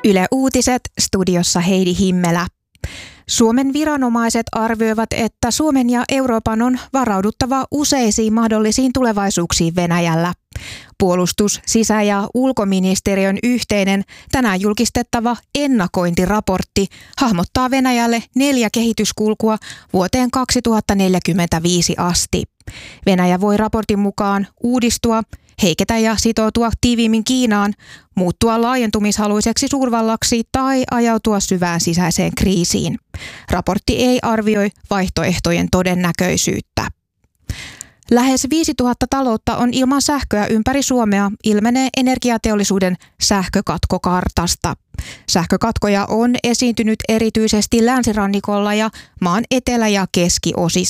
Yle Uutiset, studiossa Heidi Himmelä. Suomen viranomaiset arvioivat, että Suomen ja Euroopan on varauduttava useisiin mahdollisiin tulevaisuuksiin Venäjällä. Puolustus-, sisä- ja ulkoministeriön yhteinen tänään julkistettava ennakointiraportti hahmottaa Venäjälle 4 kehityskulkua vuoteen 2045 asti. Venäjä voi raportin mukaan uudistua, heiketä ja sitoutua tiiviimmin Kiinaan, muuttua laajentumishaluiseksi suurvallaksi tai ajautua syvään sisäiseen kriisiin. Raportti ei arvioi vaihtoehtojen todennäköisyyttä. Lähes 5000 taloutta on ilman sähköä ympäri Suomea, ilmenee energiateollisuuden sähkökatkokartasta. Sähkökatkoja on esiintynyt erityisesti länsirannikolla ja maan etelä- ja keskiosissa.